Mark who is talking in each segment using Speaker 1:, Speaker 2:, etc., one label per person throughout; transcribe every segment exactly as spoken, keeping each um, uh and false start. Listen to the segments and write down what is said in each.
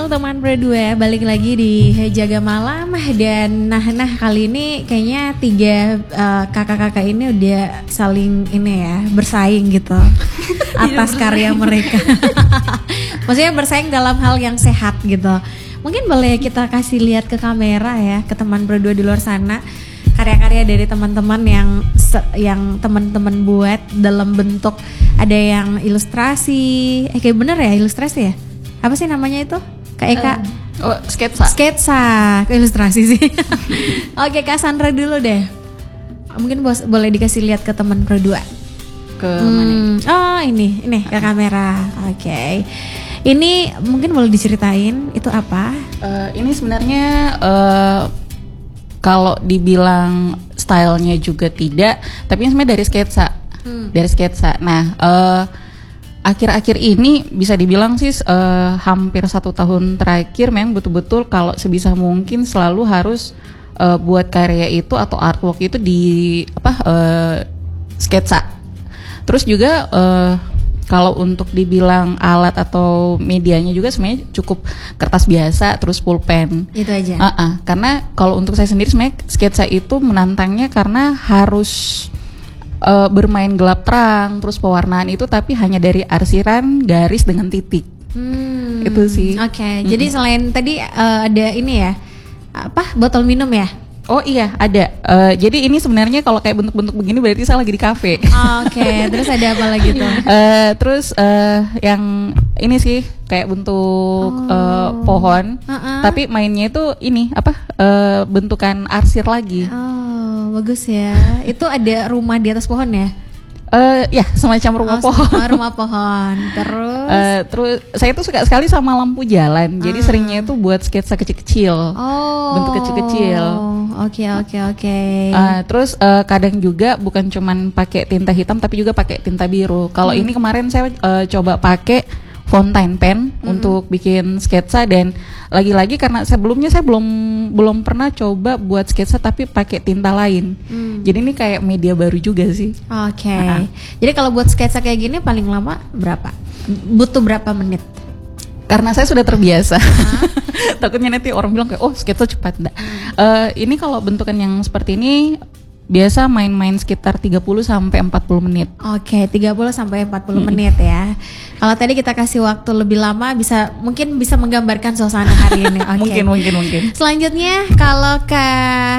Speaker 1: Halo teman berdua, balik lagi di Jaga Malam. Dan nah nah kali ini kayaknya tiga uh, kakak-kakak ini udah saling ini ya bersaing gitu atas karya mereka. Maksudnya bersaing dalam hal yang sehat gitu. Mungkin boleh kita kasih lihat ke kamera ya, ke teman berdua di luar sana, karya-karya dari teman-teman yang yang teman-teman buat dalam bentuk ada yang ilustrasi, eh kayak bener ya ilustrasi ya? Apa sih namanya itu? Kak Eka?
Speaker 2: Uh, oh, sketsa.
Speaker 1: Sketsa, ke ilustrasi sih. Oke, Kak Sandra dulu deh. Mungkin bos, boleh dikasih lihat ke teman berdua.
Speaker 2: Ke
Speaker 1: hmm,
Speaker 2: mana?
Speaker 1: Oh ini, ini ke kamera. Oke. Okay. Ini mungkin boleh diceritain itu apa?
Speaker 2: Uh, ini sebenarnya uh, kalau dibilang stylenya juga tidak, tapi ini sebenarnya dari sketsa, hmm. dari sketsa. Nah. Uh, Akhir-akhir ini bisa dibilang sih uh, hampir satu tahun terakhir memang betul-betul kalau sebisa mungkin selalu harus uh, buat karya itu atau artwork itu di apa uh, sketsa. Terus juga uh, kalau untuk dibilang alat atau medianya juga sebenarnya cukup kertas biasa terus pulpen.
Speaker 1: Itu aja.
Speaker 2: Uh-uh. Karena kalau untuk saya sendiri sebenarnya sketsa itu menantangnya karena harus Uh, bermain gelap terang, terus pewarnaan itu tapi hanya dari arsiran, garis dengan titik. Hmm, itu sih.
Speaker 1: Oke, okay. mm-hmm. Jadi selain tadi uh, ada ini ya, apa botol minum ya?
Speaker 2: Oh iya ada. Uh, jadi ini sebenarnya kalau kayak bentuk-bentuk begini berarti saya lagi di kafe.
Speaker 1: Oh, Oke, okay. Terus ada apa lagi tuh?
Speaker 2: Uh, terus uh, yang ini sih kayak bentuk oh. uh, pohon, uh-uh. tapi mainnya itu ini apa uh, bentukan arsir lagi.
Speaker 1: Oh. Bagus ya. Itu ada rumah di atas pohon ya?
Speaker 2: Uh, ya semacam rumah
Speaker 1: oh,
Speaker 2: pohon.
Speaker 1: Rumah pohon. Terus?
Speaker 2: Uh, terus saya tuh suka sekali sama lampu jalan. Uh. Jadi seringnya itu buat sketsa kecil-kecil.
Speaker 1: Oh.
Speaker 2: Bentuk kecil-kecil.
Speaker 1: Oke oke oke.
Speaker 2: Terus uh, kadang juga bukan cuman pakai tinta hitam tapi juga pakai tinta biru. Kalau hmm. ini kemarin saya uh, coba pakai fountain pen mm-hmm. untuk bikin sketsa dan lagi-lagi karena sebelumnya saya belum belum pernah coba buat sketsa tapi pakai tinta lain. Mm. Jadi ini kayak media baru juga sih.
Speaker 1: Oke. Okay. Uh-huh. Jadi kalau buat sketsa kayak gini paling lama berapa? Butuh berapa menit?
Speaker 2: Karena saya sudah terbiasa. Uh-huh. Takutnya nanti orang bilang kayak oh sketsa cepat enggak. Mm. Uh, ini kalau bentukan yang seperti ini biasa main-main sekitar tiga puluh sampai empat puluh menit.
Speaker 1: Oke, okay, tiga puluh sampai empat puluh hmm. menit ya. Kalau tadi kita kasih waktu lebih lama bisa mungkin bisa menggambarkan suasana hari ini. Okay.
Speaker 2: mungkin mungkin mungkin.
Speaker 1: Selanjutnya kalau ke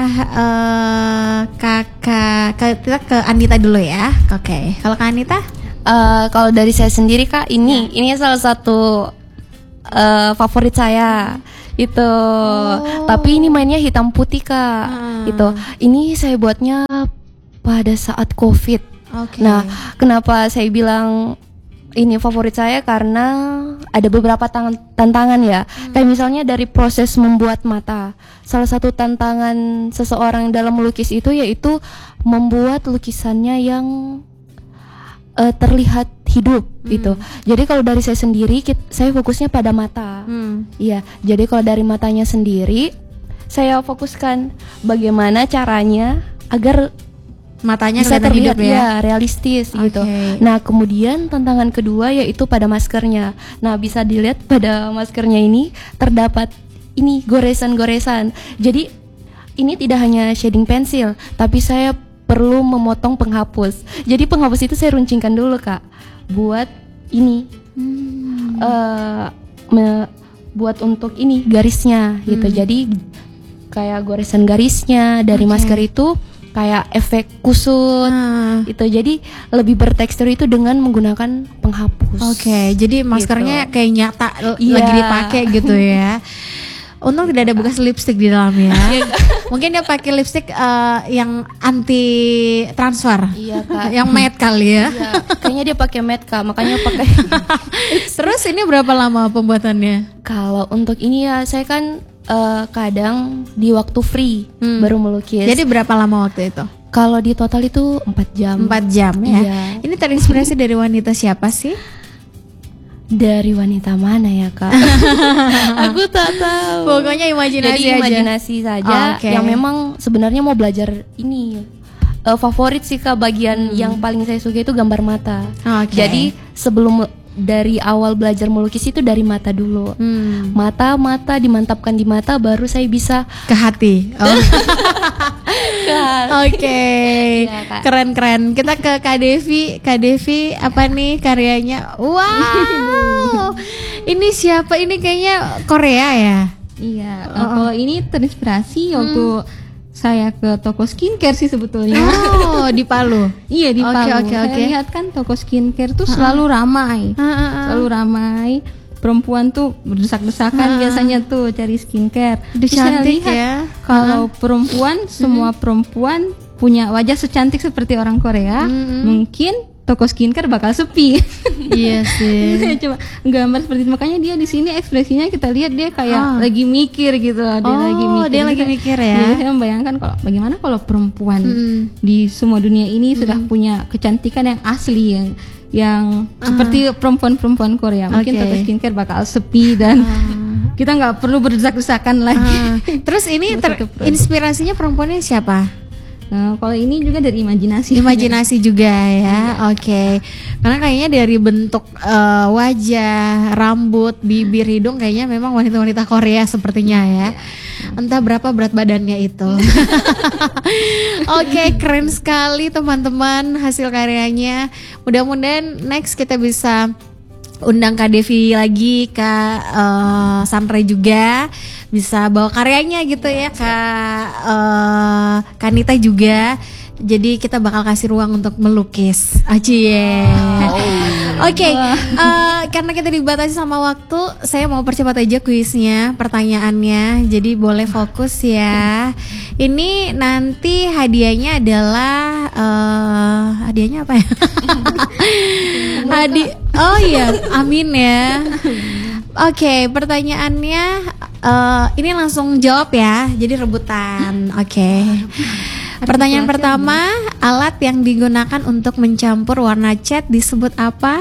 Speaker 1: uh, kakak ke, kita ke Anita dulu ya. Oke. Okay. Kalau Kak Anita?
Speaker 3: Uh, kalau dari saya sendiri Kak, ini ya. ini salah satu uh, favorit saya. Itu oh. Tapi ini mainnya hitam putih Kak. hmm. Itu ini saya buatnya pada saat COVID. Okay. Nah kenapa saya bilang ini favorit saya karena ada beberapa tang- tantangan ya. hmm. Kayak misalnya dari proses membuat mata. Salah satu tantangan seseorang dalam melukis itu yaitu membuat lukisannya yang uh, terlihat hidup hmm. gitu. Jadi kalau dari saya sendiri, kita, saya fokusnya pada mata. Iya. Hmm. Jadi kalau dari matanya sendiri, saya fokuskan bagaimana caranya agar
Speaker 1: matanya
Speaker 3: bisa terlihat
Speaker 1: hidup ya,
Speaker 3: ya realistis okay. gitu. Nah kemudian tantangan kedua yaitu pada maskernya. Nah bisa dilihat pada maskernya ini terdapat ini goresan-goresan. Jadi ini tidak hanya shading pensil, tapi saya perlu memotong penghapus. Jadi penghapus itu saya runcingkan dulu Kak, buat ini, hmm. uh, me, buat untuk ini garisnya gitu. Hmm. Jadi kayak goresan garisnya dari okay. masker itu kayak efek kusut ah. itu. Jadi lebih bertekstur itu dengan menggunakan penghapus.
Speaker 1: Oke, okay, jadi maskernya gitu. Kayak nyata
Speaker 3: yeah.
Speaker 1: lagi dipakai gitu ya. Untung tidak ada bekas lipstick di dalamnya. Mungkin dia pakai lipstick uh, yang anti transfer.
Speaker 3: Iya Kak.
Speaker 1: Yang matte kali ya.
Speaker 3: Iya. Kayaknya dia pakai matte Kak, makanya pakai.
Speaker 1: Terus ini berapa lama pembuatannya?
Speaker 3: Kalau untuk ini ya saya kan uh, kadang di waktu free hmm. baru melukis.
Speaker 1: Jadi berapa lama waktu itu?
Speaker 3: Kalau di total itu empat jam.
Speaker 1: empat jam ya.
Speaker 3: Iya.
Speaker 1: Ini terinspirasi dari wanita siapa sih?
Speaker 3: Dari wanita mana ya Kak? Aku tak tahu.
Speaker 1: Pokoknya imajinasi
Speaker 3: Jadi
Speaker 1: aja.
Speaker 3: imajinasi saja
Speaker 1: oh, okay.
Speaker 3: yang memang sebenarnya mau belajar ini. Uh, favorit sih Kak bagian hmm. yang paling saya suka itu gambar mata.
Speaker 1: Okay.
Speaker 3: Jadi sebelum dari awal belajar melukis itu dari mata dulu.
Speaker 1: Hmm.
Speaker 3: Mata, mata dimantapkan di mata, baru saya bisa
Speaker 1: Ke hati. Oh. Oke,
Speaker 3: Iya, Kak.
Speaker 1: keren-keren. Kita ke Kak Devi. Kak Devi, apa nih karyanya? Wow, ini siapa? Ini kayaknya Korea ya?
Speaker 4: Iya, uh, kalau ini terinspirasi waktu saya ke toko skincare sih sebetulnya.
Speaker 1: Oh, di Palu.
Speaker 4: Iya di
Speaker 1: Oke,
Speaker 4: Palu.
Speaker 1: oke,
Speaker 4: Saya
Speaker 1: oke.
Speaker 4: lihat kan toko skincare tuh selalu ramai,
Speaker 1: Ah, ah, ah.
Speaker 4: selalu ramai. Perempuan tuh berdesak-desakan biasanya tuh cari skincare.
Speaker 1: Udah
Speaker 4: Terus saya
Speaker 1: cantik
Speaker 4: lihat
Speaker 1: ya.
Speaker 4: kalau perempuan, semua perempuan punya wajah secantik seperti orang Korea, mungkin toko skincare bakal sepi.
Speaker 1: Iya sih.
Speaker 4: Saya coba gambar seperti itu, makanya dia di sini ekspresinya kita lihat dia kayak
Speaker 1: Ah.
Speaker 4: lagi mikir gitu. Dia
Speaker 1: Oh,
Speaker 4: lagi mikir.
Speaker 1: dia lagi
Speaker 4: Jadi
Speaker 1: mikir
Speaker 4: saya-
Speaker 1: ya.
Speaker 4: Jadi saya membayangkan kalau bagaimana kalau perempuan
Speaker 1: Hmm.
Speaker 4: di semua dunia ini sudah punya kecantikan yang asli yang yang seperti perempuan-perempuan Korea. Mungkin
Speaker 1: Oke.
Speaker 4: toko skincare bakal sepi dan kita nggak perlu berdesak-desakan lagi.
Speaker 1: Ah, terus ini
Speaker 4: Buat
Speaker 1: ter-
Speaker 4: satu produk.
Speaker 1: inspirasinya perempuannya siapa?
Speaker 4: Nah, kalau ini juga dari imajinasi.
Speaker 1: Imajinasi juga ya, oke. Karena kayaknya dari bentuk eh, wajah, rambut, bibir, hidung kayaknya memang wanita-wanita Korea sepertinya ya. Entah berapa berat badannya itu. Oke, keren sekali teman-teman hasil karyanya. Mudah-mudahan next kita bisa undang Kak Devi lagi, Kak eh, Sandra juga bisa bawa karyanya gitu ya, Kak eh, Kanita juga. Jadi kita bakal kasih ruang untuk melukis. Acie. Oke, eh, karena kita dibatasi sama waktu, saya mau percepat aja kuisnya, pertanyaannya. Jadi boleh fokus ya. Ini nanti hadiahnya adalah eh, hadiahnya apa ya? Hadi Oh iya, amin ya. Oke, pertanyaannya eh, ini langsung jawab ya. Jadi rebutan. Oke. Pertanyaan pertama, alat yang digunakan untuk mencampur warna cat disebut apa?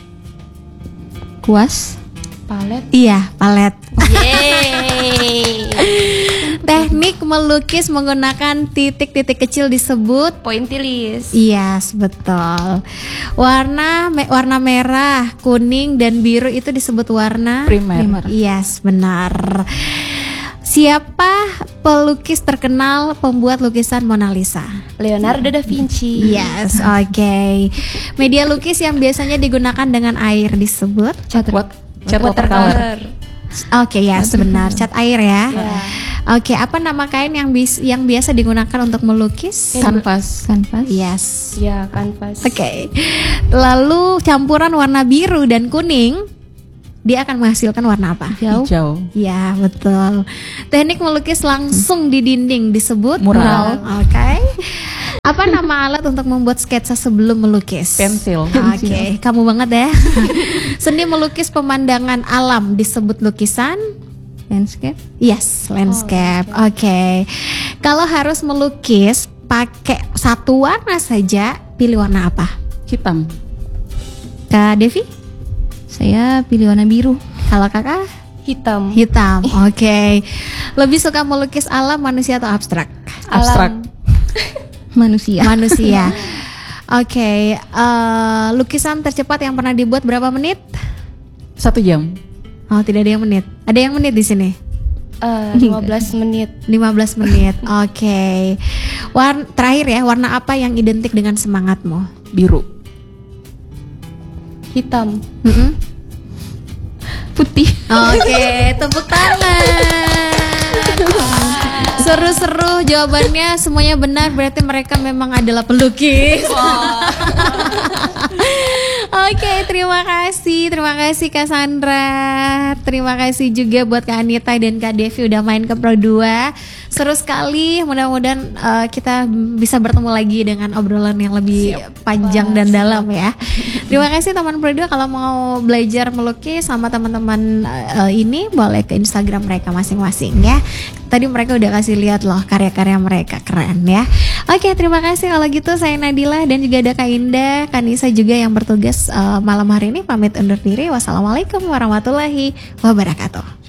Speaker 4: Kuas.
Speaker 3: palet.
Speaker 1: Iya, palet.
Speaker 3: Yeay.
Speaker 1: Teknik melukis menggunakan titik-titik kecil disebut
Speaker 3: Pointillis.
Speaker 1: Yes, betul. Warna me- warna merah, kuning dan biru itu disebut warna
Speaker 2: Primer.
Speaker 1: Yes, benar. Siapa pelukis terkenal pembuat lukisan Mona Lisa?
Speaker 3: Leonardo da Vinci.
Speaker 1: Yes, oke. Media lukis yang biasanya digunakan dengan air disebut?
Speaker 2: Cat what? Cat watercolor.
Speaker 1: Oke, yes, benar. Cat air ya. Oke, apa nama kain yang bis- yang biasa digunakan untuk melukis?
Speaker 2: Kanvas.
Speaker 4: Kanvas.
Speaker 1: Yes.
Speaker 3: Ya, kanvas.
Speaker 1: Oke. Lalu campuran warna biru dan kuning, dia akan menghasilkan warna apa?
Speaker 2: Hijau.
Speaker 1: Ya, betul. Teknik melukis langsung di dinding disebut
Speaker 2: Mural.
Speaker 1: Oke. Apa nama alat untuk membuat sketsa sebelum melukis?
Speaker 2: Pensil.
Speaker 1: Oke, kamu banget ya. Seni melukis pemandangan alam disebut lukisan?
Speaker 4: Landscape.
Speaker 1: Yes, landscape. Oke. Kalau harus melukis pakai satu warna saja, pilih warna apa?
Speaker 2: Hitam.
Speaker 1: Kak Devi?
Speaker 4: Saya pilih warna biru.
Speaker 1: Kalau kakak?
Speaker 3: Hitam.
Speaker 1: Hitam. Oke. Lebih suka melukis alam, manusia atau abstrak?
Speaker 2: Abstrak.
Speaker 4: Manusia.
Speaker 1: Manusia. Oke. eh, lukisan tercepat yang pernah dibuat berapa menit?
Speaker 2: Satu jam.
Speaker 1: Oh, tidak ada yang menit. Ada yang menit di sini?
Speaker 3: Eh, lima belas menit.
Speaker 1: lima belas menit. Oke. Warna terakhir ya, warna apa yang identik dengan semangatmu?
Speaker 2: Biru.
Speaker 3: Hitam.
Speaker 1: Mm-mm.
Speaker 4: Putih.
Speaker 1: Oke, tepuk tangan. Seru-seru jawabannya semuanya benar, berarti mereka memang adalah pelukis. Oke, terima kasih, terima kasih Kak Sandra, terima kasih juga buat Kak Anita dan Kak Devi udah main ke Pro dua. Seru sekali, mudah-mudahan uh, kita bisa bertemu lagi dengan obrolan yang lebih panjang dan dalam ya. Terima kasih teman Pro dua, kalau mau belajar melukis sama teman-teman uh, ini boleh ke Instagram mereka masing-masing ya. Tadi mereka udah kasih lihat loh karya-karya mereka, keren ya. Oke, terima kasih kalau gitu, saya Nadila dan juga ada Kak Indah, Kak Nisa juga yang bertugas uh, malam hari ini, pamit undur diri. Wassalamualaikum warahmatullahi wabarakatuh.